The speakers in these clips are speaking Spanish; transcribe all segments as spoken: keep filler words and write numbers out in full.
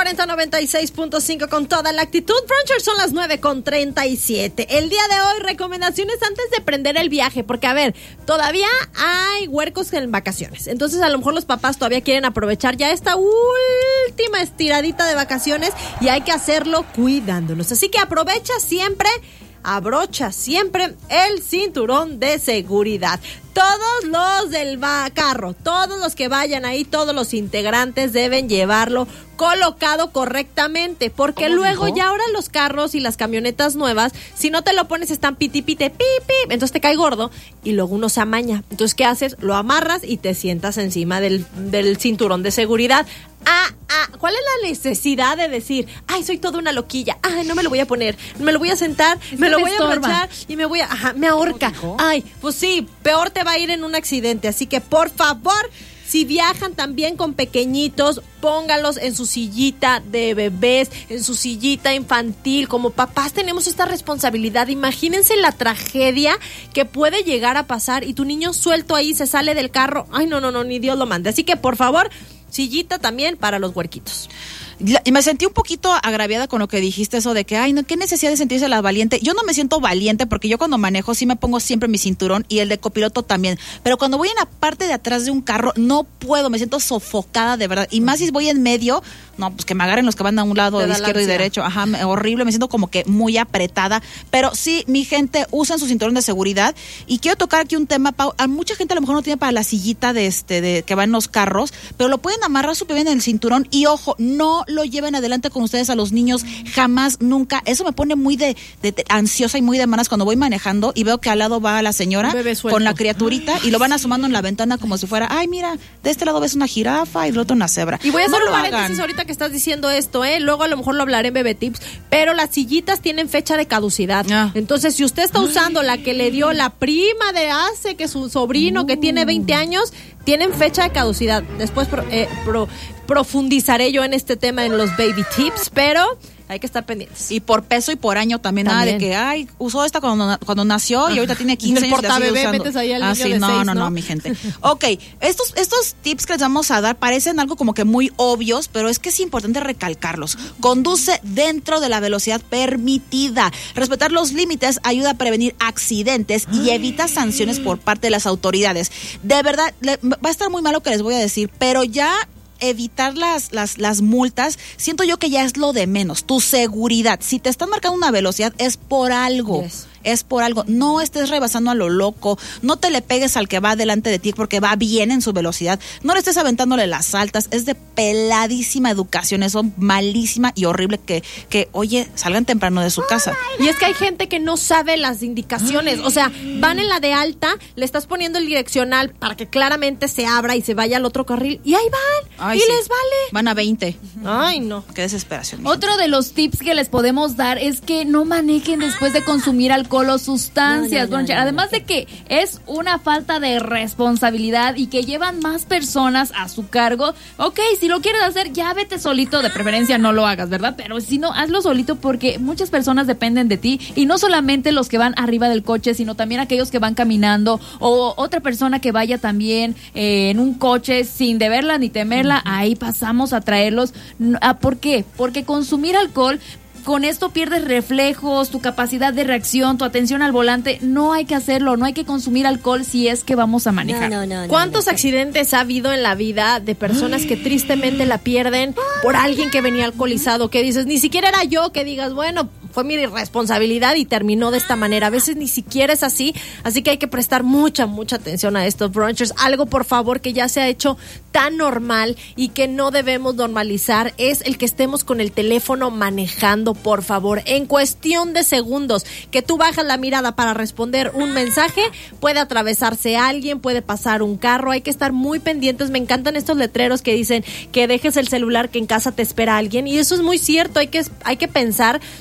cuarenta noventa y seis punto cinco con toda la actitud. Brunchers, son las nueve con treinta y siete. El día de hoy, recomendaciones antes de prender el viaje, porque a ver, todavía hay huercos en vacaciones. Entonces a lo mejor los papás todavía quieren aprovechar ya esta última estiradita de vacaciones y hay que hacerlo cuidándonos. Así que aprovecha siempre, abrocha siempre el cinturón de seguridad. Todos los del carro, todos los que vayan ahí, todos los integrantes deben llevarlo colocado correctamente, porque luego dijo? Ya ahora los carros y las camionetas nuevas, si no te lo pones están piti piti pi pi, entonces te cae gordo y luego uno se amaña. Entonces, ¿qué haces? Lo amarras y te sientas encima del, del cinturón de seguridad. Ah, ah, ¿cuál es la necesidad de decir, ay, soy toda una loquilla, ay, no me lo voy a poner, me lo voy a sentar, es me lo me voy estorba. a aprovechar y me voy a, ajá, me ahorca. Ay, pues sí, peor te va a ir en un accidente, así que por favor, si viajan también con pequeñitos, pónganlos en su sillita de bebés, en su sillita infantil. Como papás tenemos esta responsabilidad. Imagínense la tragedia que puede llegar a pasar y tu niño suelto ahí se sale del carro. Ay, no, no, no, ni Dios lo mande. Así que por favor, sillita también para los huerquitos. Y me sentí un poquito agraviada con lo que dijiste, eso de que, ay, no, qué necesidad de sentirse la valiente. Yo no me siento valiente porque yo cuando manejo sí me pongo siempre mi cinturón y el de copiloto también. Pero cuando voy en la parte de atrás de un carro, no puedo, me siento sofocada de verdad. Y más si voy en medio, no, pues que me agarren los que van a un lado, de izquierdo y derecho. Ajá, me, horrible, me siento como que muy apretada. Pero sí, mi gente, usen su cinturón de seguridad. Y quiero tocar aquí un tema, Pau. A mucha gente a lo mejor no tiene para la sillita de este, de que va en los carros, pero lo pueden amarrar súper bien en el cinturón. Y ojo, no lo lleven adelante con ustedes a los niños, jamás, nunca. Eso me pone muy de, de, de ansiosa y muy de malas cuando voy manejando y veo que al lado va la señora con la criaturita y lo van asomando en la ventana como si fuera, ay, mira, de este lado ves una jirafa y del otro una cebra. Y voy a hacer no un paréntesis hagan. ahorita que estás diciendo esto, ¿eh? Luego a lo mejor lo hablaré en Bebé Tips, pero las sillitas tienen fecha de caducidad. Ah. Entonces, si usted está usando ay. la que le dio la prima de hace que su sobrino uh. que tiene veinte años, tienen fecha de caducidad. Después pro, eh, pro, profundizaré yo en este tema en los Baby Tips, pero hay que estar pendientes. Y por peso y por año también, también. nada de que, ay, usó esta cuando, cuando nació y ahorita tiene quince años. En el bebé metes ahí al niño ah, sí, de no, seis, no, no, no, mi gente. Ok, estos, estos tips que les vamos a dar parecen algo como que muy obvios, pero es que es importante recalcarlos. Conduce dentro de la velocidad permitida. Respetar los límites ayuda a prevenir accidentes y evita sanciones por parte de las autoridades. De verdad, le, va a estar muy mal lo que les voy a decir, pero ya evitar las, las, las multas, siento yo que ya es lo de menos. Tu seguridad, si te están marcando una velocidad es por algo. Yes. Es por algo, no estés rebasando a lo loco, no te le pegues al que va delante de ti porque va bien en su velocidad, no le estés aventándole las altas, es de peladísima educación, eso malísima y horrible que, que oye, salgan temprano de su casa. Y es que hay gente que no sabe las indicaciones, o sea, van en la de alta, le estás poniendo el direccional para que claramente se abra y se vaya al otro carril, y ahí van, Ay, y sí. les vale. Van a veinte. Ay, no. Qué desesperación. Otro de los tips que les podemos dar es que no manejen después de consumir alcohol o sustancias, no, no, no, no, además no, no. de que es una falta de responsabilidad y que llevan más personas a su cargo. Ok, si lo quieres hacer, ya vete solito, de preferencia no lo hagas, ¿verdad? Pero si no, hazlo solito porque muchas personas dependen de ti y no solamente los que van arriba del coche, sino también aquellos que van caminando o otra persona que vaya también eh, en un coche sin deberla ni temerla, uh-huh. ahí pasamos a traerlos. ¿Por qué? Porque consumir alcohol, con esto pierdes reflejos, tu capacidad de reacción, tu atención al volante. No hay que hacerlo, no hay que consumir alcohol si es que vamos a manejar. No, no, no, ¿Cuántos no, no, accidentes ha habido en la vida de personas que tristemente la pierden por alguien que venía alcoholizado? Que dices, ni siquiera era yo, que digas, bueno, fue mi irresponsabilidad y terminó de esta manera. A veces ni siquiera es así, así que hay que prestar mucha, mucha atención a estos brunchers. Algo, por favor, que ya se ha hecho tan normal y que no debemos normalizar es el que estemos con el teléfono manejando, por favor. En cuestión de segundos que tú bajas la mirada para responder un mensaje, puede atravesarse alguien, puede pasar un carro, hay que estar muy pendientes. Me encantan estos letreros que dicen que dejes el celular, que en casa te espera alguien, y eso es muy cierto. Hay que, hay que pensar que tenemos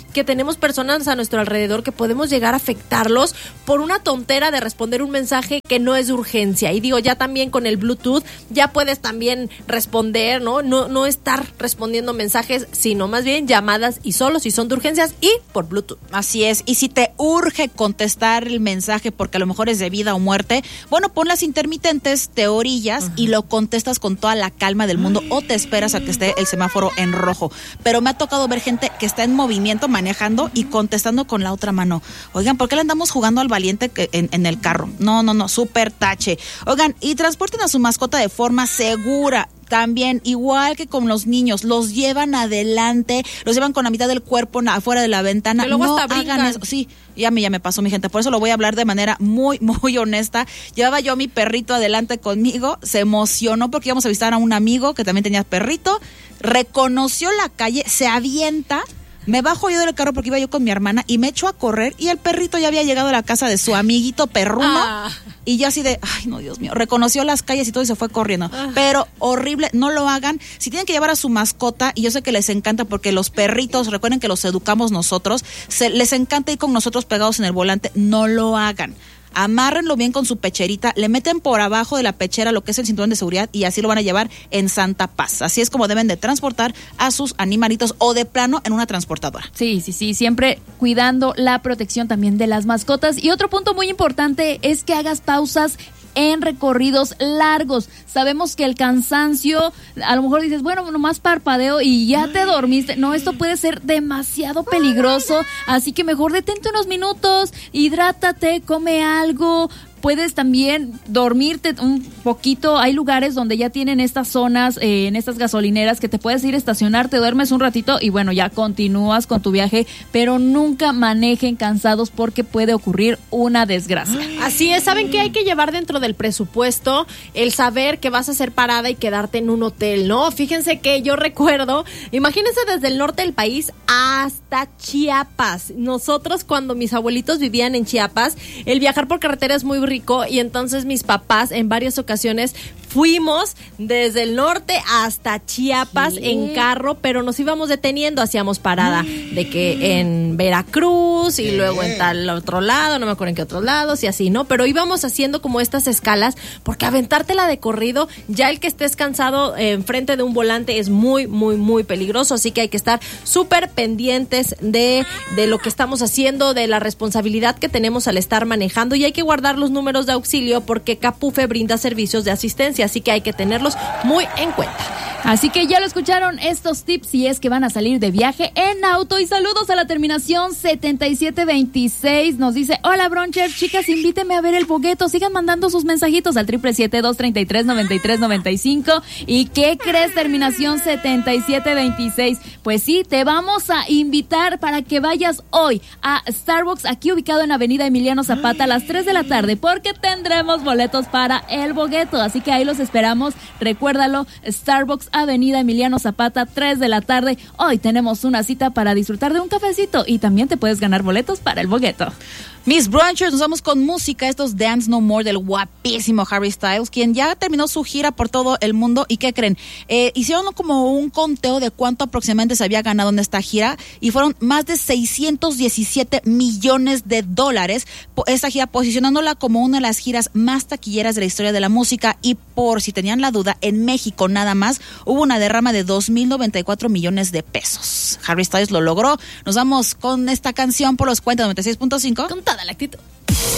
tenemos personas a nuestro alrededor que podemos llegar a afectarlos por una tontera de responder un mensaje que no es de urgencia. Y digo, ya también con el Bluetooth ya puedes también responder, ¿no? No, no estar respondiendo mensajes, sino más bien llamadas y solo si son de urgencias y por Bluetooth. Así es. Y si te urge contestar el mensaje porque a lo mejor es de vida o muerte, bueno, pon las intermitentes, te orillas uh-huh. y lo contestas con toda la calma del mundo o te esperas a que esté el semáforo en rojo. Pero me ha tocado ver gente que está en movimiento manejando y contestando con la otra mano. Oigan, ¿por qué le andamos jugando al valiente que en, en el carro? No, no, no, súper tache. Oigan, y transporten a su mascota de forma segura. También, igual que con los niños, los llevan adelante, los llevan con la mitad del cuerpo afuera de la ventana. No hagan eso. Sí, ya me, ya me pasó, mi gente. Por eso lo voy a hablar de manera muy, muy honesta. Llevaba yo a mi perrito adelante conmigo, se emocionó porque íbamos a visitar a un amigo que también tenía perrito, reconoció la calle, se avienta. Me bajo yo del carro porque iba yo con mi hermana y me echo a correr y el perrito ya había llegado a la casa de su amiguito perruno ah. y yo así de, ay no, Dios mío, reconoció las calles y todo y se fue corriendo. Ah. Pero horrible, no lo hagan. Si tienen que llevar a su mascota, y yo sé que les encanta porque los perritos, recuerden que los educamos nosotros, se, les encanta ir con nosotros pegados en el volante, no lo hagan. Amárrenlo bien con su pecherita, le meten por abajo de la pechera lo que es el cinturón de seguridad y así lo van a llevar en santa paz. Así es como deben de transportar a sus animalitos o de plano en una transportadora. Sí, sí, sí, siempre cuidando la protección también de las mascotas. Y otro punto muy importante es que hagas pausas en recorridos largos. Sabemos que el cansancio, a lo mejor dices, bueno, nomás parpadeo y ya te dormiste. No, esto puede ser demasiado peligroso, así que mejor detente unos minutos, hidrátate, come algo. Puedes también dormirte un poquito. Hay lugares donde ya tienen estas zonas, eh, en estas gasolineras, que te puedes ir a estacionar, te duermes un ratito y bueno, ya continúas con tu viaje, pero nunca manejen cansados porque puede ocurrir una desgracia. Así es, ¿saben qué hay que llevar dentro del presupuesto? El saber que vas a hacer parada y quedarte en un hotel, ¿no? Fíjense que yo recuerdo, imagínense desde el norte del país hasta Chiapas. Nosotros cuando mis abuelitos vivían en Chiapas, el viajar por carretera es muy rico y entonces mis papás en varias ocasiones fuimos desde el norte hasta Chiapas ¿Qué? en carro, pero nos íbamos deteniendo, hacíamos parada de que en Veracruz y luego en tal otro lado, no me acuerdo en qué otros lados y así, ¿no? Pero íbamos haciendo como estas escalas porque aventártela de corrido, ya el que estés cansado eh, enfrente de un volante es muy, muy, muy peligroso, así que hay que estar súper pendientes de, de lo que estamos haciendo, de la responsabilidad que tenemos al estar manejando y hay que guardar los números de auxilio porque Capufe brinda servicios de asistencia, así que hay que tenerlos muy en cuenta. Así que ya lo escucharon, estos tips si es que van a salir de viaje en auto. Y saludos a la terminación setenta y siete veintiséis. Nos dice, hola Broncher, chicas, invíteme a ver el bogueto. Sigan mandando sus mensajitos al triple siete dos treinta y tres noventa y tres noventa y cinco. ¿Y qué crees, terminación setenta y siete veintiséis? Pues sí, te vamos a invitar para que vayas hoy a Starbucks, aquí ubicado en Avenida Emiliano Zapata a las tres de la tarde, porque tendremos boletos para el bogueto. Así que ahí los esperamos. Recuérdalo, Starbucks, Avenida Emiliano Zapata, tres de la tarde. Hoy tenemos una cita para disfrutar de un cafecito y también te puedes ganar boletos para el bogueto. Miss Brunchers, nos vamos con música. Estos Dance No More del guapísimo Harry Styles, quien ya terminó su gira por todo el mundo. ¿Y qué creen? Eh, hicieron como un conteo de cuánto aproximadamente se había ganado en esta gira y fueron más de seiscientos diecisiete millones de dólares. Esta gira posicionándola como una de las giras más taquilleras de la historia de la música. Y por si tenían la duda, en México nada más hubo una derrama de dos mil noventa y cuatro millones de pesos. Harry Styles lo logró. Nos vamos con esta canción por los cuentas noventa y seis punto cinco. Con toda la actitud.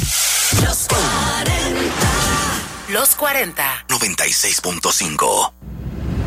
Los cuarenta. Los cuarenta. noventa y seis punto cinco.